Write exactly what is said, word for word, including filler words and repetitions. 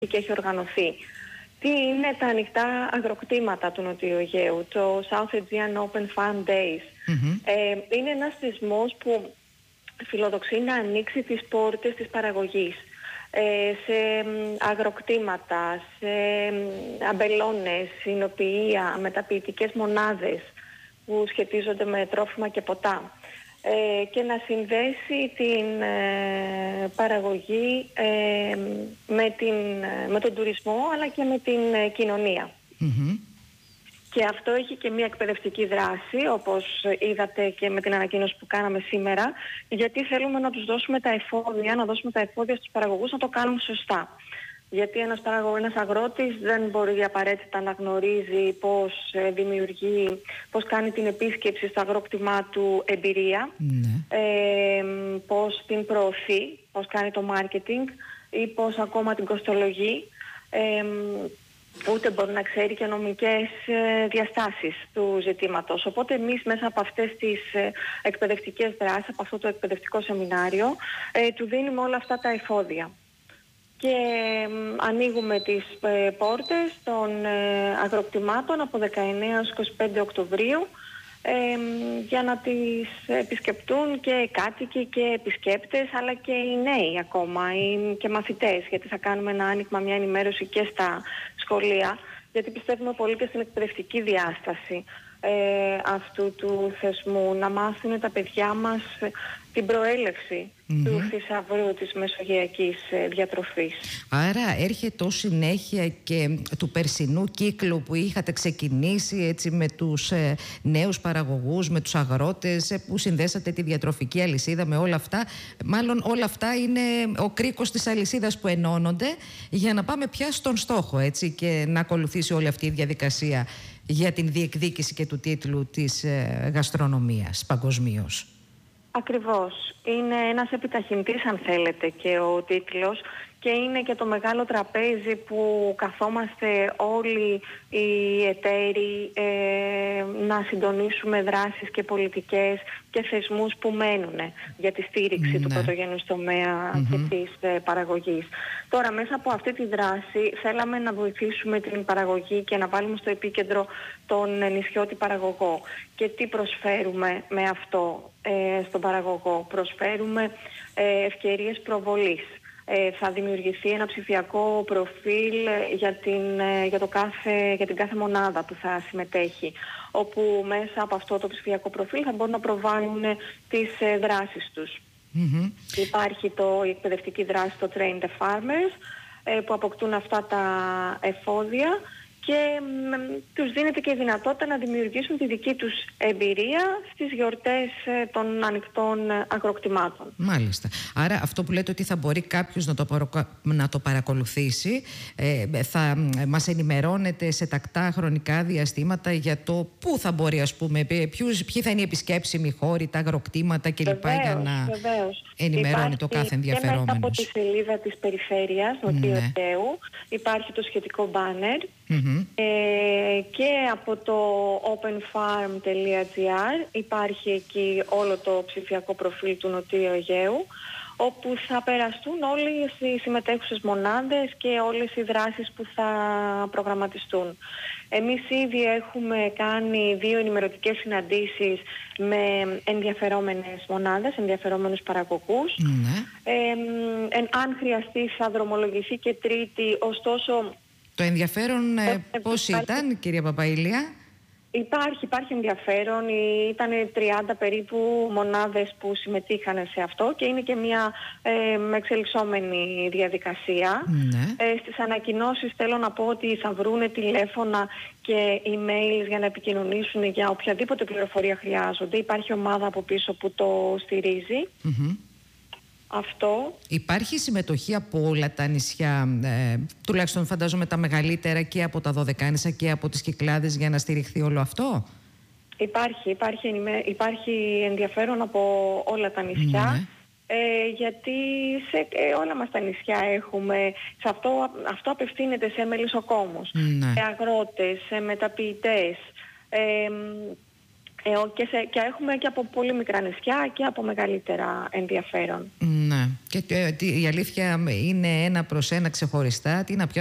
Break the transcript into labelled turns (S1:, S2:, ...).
S1: και έχει οργανωθεί. Τι είναι τα ανοιχτά αγροκτήματα του Νοτιού Αιγαίου, το South Aegean Open Farm Days.
S2: Mm-hmm.
S1: Ε, είναι ένας θεσμός που φιλοδοξεί να ανοίξει τις πόρτες της παραγωγής ε, σε αγροκτήματα, σε αμπελώνες, συνοποιεία, μεταποιητικές μονάδες που σχετίζονται με τρόφιμα και ποτά. Ε, και να συνδέσει την ε, παραγωγή ε, με, την, με τον τουρισμό αλλά και με την ε, κοινωνία.
S2: Mm-hmm.
S1: Και αυτό έχει και μια εκπαιδευτική δράση, όπως είδατε και με την ανακοίνωση που κάναμε σήμερα, γιατί θέλουμε να τους δώσουμε τα εφόδια, να δώσουμε τα εφόδια στους παραγωγούς να το κάνουν σωστά. Γιατί ένας, παραγω... ένας αγρότης δεν μπορεί απαραίτητα να γνωρίζει πώς ε, δημιουργεί, πώς κάνει την επίσκεψη στο αγρόκτημά του εμπειρία,
S2: ναι.
S1: ε, πώς την προωθεί, πώς κάνει το marketing ή πώς ακόμα την κοστολογεί, ε, ούτε μπορεί να ξέρει και νομικές ε, διαστάσεις του ζητήματος. Οπότε εμείς μέσα από αυτές τις ε, εκπαιδευτικές δράσεις, από αυτό το εκπαιδευτικό σεμινάριο, ε, του δίνουμε όλα αυτά τα εφόδια. Και ε, ανοίγουμε τις ε, πόρτες των ε, αγροκτημάτων από δεκαεννέα έως είκοσι πέντε Οκτωβρίου ε, για να τις επισκεπτούν και κάτοικοι και επισκέπτες, αλλά και οι νέοι ακόμα οι, και μαθητές, γιατί θα κάνουμε ένα άνοιγμα, μια ενημέρωση και στα σχολεία, γιατί πιστεύουμε πολύ και στην εκπαιδευτική διάσταση ε, αυτού του θεσμού, να μάθουν τα παιδιά μας την προέλευση mm-hmm. του θησαυρού της μεσογειακής ε, διατροφής.
S2: Άρα έρχεται ως συνέχεια και του περσινού κύκλου που είχατε ξεκινήσει έτσι, με τους ε, νέους παραγωγούς, με τους αγρότες, ε, που συνδέσατε τη διατροφική αλυσίδα με όλα αυτά. Μάλλον όλα αυτά είναι ο κρίκος της αλυσίδας που ενώνονται για να πάμε πια στον στόχο, έτσι, και να ακολουθήσει όλη αυτή η διαδικασία για την διεκδίκηση και του τίτλου της ε, γαστρονομίας παγκοσμίως.
S1: Ακριβώς. Είναι ένας επιταχυντής, αν θέλετε, και ο τίτλος, και είναι και το μεγάλο τραπέζι που καθόμαστε όλοι οι εταίροι ε, να συντονίσουμε δράσεις και πολιτικές και θεσμούς που μένουν για τη στήριξη ναι. του πρωτογενούς τομέα mm-hmm. και της ε, παραγωγής. Τώρα, μέσα από αυτή τη δράση θέλαμε να βοηθήσουμε την παραγωγή και να βάλουμε στο επίκεντρο τον νησιώτη παραγωγό. Και τι προσφέρουμε με αυτό ε, στον παραγωγό? Προσφέρουμε ε, ευκαιρίες προβολής. Ε, θα δημιουργηθεί ένα ψηφιακό προφίλ για την, για, το κάθε, για την κάθε μονάδα που θα συμμετέχει, όπου μέσα από αυτό το ψηφιακό προφίλ θα μπορούν να προβάλλουν τις ε, δράσεις τους. Mm-hmm. Υπάρχει το, η εκπαιδευτική δράση, το Train the Farmers, ε, που αποκτούν αυτά τα εφόδια και μ, τους δίνεται και η δυνατότητα να δημιουργήσουν τη δική τους εμπειρία στις γιορτές ε, των ανοιχτών αγροκτημάτων.
S2: Μάλιστα. Άρα αυτό που λέτε ότι θα μπορεί κάποιος να το, παρακο... να το παρακολουθήσει, ε, θα μας ενημερώνετε σε τακτά χρονικά διαστήματα για το πού θα μπορεί, ας πούμε, ποιους, ποιοι θα είναι οι επισκέψιμοι χώροι, τα αγροκτήματα κλπ. Για να
S1: βεβαίως.
S2: ενημερώνει
S1: υπάρχει
S2: το κάθε ενδιαφερόμενος.
S1: Και μέσα από τη σελίδα της περιφέρειας Νοτιού Αιγαίου υπάρχει το σχετικό μπάνερ. Mm-hmm. Ε, και από το openfarm.gr υπάρχει εκεί όλο το ψηφιακό προφίλ του Νοτιού Αιγαίου, όπου θα περαστούν όλες οι συμμετέχουσες μονάδες και όλες οι δράσεις που θα προγραμματιστούν. Εμείς ήδη έχουμε κάνει δύο ενημερωτικές συναντήσεις με ενδιαφερόμενες μονάδες, ενδιαφερόμενους παραγωγούς.
S2: Mm-hmm.
S1: Ε, ε, αν χρειαστεί θα δρομολογηθεί και τρίτη, ωστόσο...
S2: Το ενδιαφέρον ε, ε, πώς υπάρχει, ήταν, κυρία Παπαήλια?
S1: Υπάρχει, υπάρχει ενδιαφέρον. Ήταν τριάντα περίπου μονάδες που συμμετείχαν σε αυτό και είναι και μια ε, εξελισσόμενη διαδικασία.
S2: Ναι.
S1: Ε, στις ανακοινώσεις θέλω να πω ότι θα βρούνε τηλέφωνα και emails για να επικοινωνήσουν για οποιαδήποτε πληροφορία χρειάζονται. Υπάρχει ομάδα από πίσω που το στηρίζει. Mm-hmm. Αυτό.
S2: Υπάρχει συμμετοχή από όλα τα νησιά, ε, τουλάχιστον φαντάζομαι τα μεγαλύτερα, και από τα Δωδεκάνησα και από τις Κυκλάδες, για να στηριχθεί όλο αυτό?
S1: Υπάρχει, υπάρχει, υπάρχει ενδιαφέρον από όλα τα νησιά. Ναι. Ε, γιατί σε ε, όλα μας τα νησιά έχουμε, σε αυτό, αυτό απευθύνεται σε μελισσοκόμους,
S2: ναι.
S1: σε αγρότες, σε μεταποιητές, ε, Ε, και, σε, και έχουμε και από πολύ μικρά νησιά και από μεγαλύτερα ενδιαφέρον.
S2: Ναι. Και η αλήθεια είναι ένα προς ένα ξεχωριστά. Τι να